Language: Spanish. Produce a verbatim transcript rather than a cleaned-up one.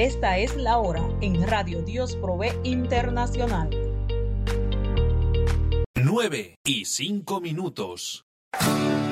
Esta es la hora en Radio Dios Provee Internacional. nueve y cinco minutos.